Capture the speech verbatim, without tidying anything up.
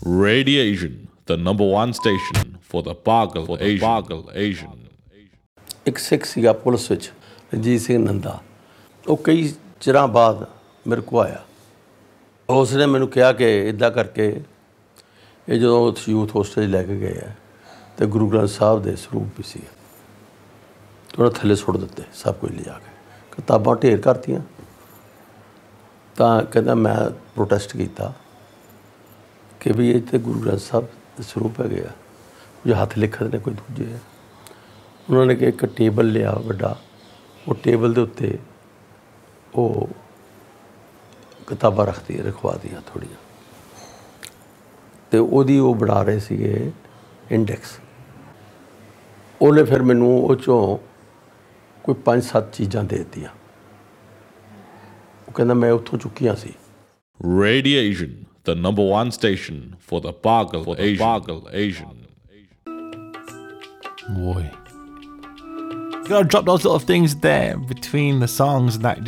Radiation, the number one station for the Pagal Asian. Pagal Asian. ਇੱਕ ਸਿੱਖ ਸੀਗਾ police ਵਿੱਚ ਰਣਜੀਤ ਸਿੰਘ ਨੰਦਾ। ਉਹ ਕਈ ਚਿਰਾਂ ਬਾਅਦ ਮੇਰੇ ਕੋਲ ਆਇਆ। ਉਸ ਨੇ ਮੈਨੂੰ ਕਿਹਾ ਕਿ ਇੱਦਾਂ ਕਰਕੇ ਇਹ ਜਦੋਂ ਯੂਥ ਹੋਸਟਲ ਲੈ ਕੇ ਗਏ ਹੈ ਅਤੇ ਗੁਰੂ ਗ੍ਰੰਥ ਸਾਹਿਬ ਦੇ ਸਰੂਪ ਵੀ ਸੀ, ਉਹਨਾਂ ਥੱਲੇ ਸੁੱਟ ਦਿੱਤੇ ਸਭ ਕੁਝ ਲਿਜਾ ਕੇ, ਕਿਤਾਬਾਂ ਢੇਰ ਕਰਤੀਆਂ। ਤਾਂ ਕਹਿੰਦਾ ਮੈਂ ਪ੍ਰੋਟੈਸਟ ਕੀਤਾ ਕਿ ਵੀ ਇਹ ਤਾਂ ਗੁਰੂ ਗ੍ਰੰਥ ਸਾਹਿਬ ਦੇ ਸਰੂਪ ਹੈਗੇ ਆ, ਜੋ ਹੱਥ ਲਿਖਤ ਨੇ ਕੋਈ ਦੂਜੇ ਹੈ। ਉਹਨਾਂ ਨੇ ਕਿ ਇੱਕ ਟੇਬਲ ਲਿਆ ਵੱਡਾ, ਉਹ ਟੇਬਲ ਦੇ ਉੱਤੇ ਉਹ ਕਿਤਾਬਾਂ ਰੱਖਦੀ ਰਖਵਾ ਦੀਆਂ ਥੋੜ੍ਹੀਆਂ, ਅਤੇ ਉਹਦੀ ਉਹ ਬਣਾ ਰਹੇ ਸੀਗੇ ਇੰਡੈਕਸ। ਉਹਨੇ ਫਿਰ ਮੈਨੂੰ ਉਹ 'ਚੋਂ ਕੋਈ ਪੰਜ ਸੱਤ ਚੀਜ਼ਾਂ ਦੇ ਦਿੱਤੀਆਂ। ਉਹ ਕਹਿੰਦਾ ਮੈਂ ਉੱਥੋਂ ਚੁੱਕੀਆਂ ਸੀ। Radiation, the number one station for the Pagal Asian. Pagal Asian. Boy. You gotta drop those little things there between the songs and that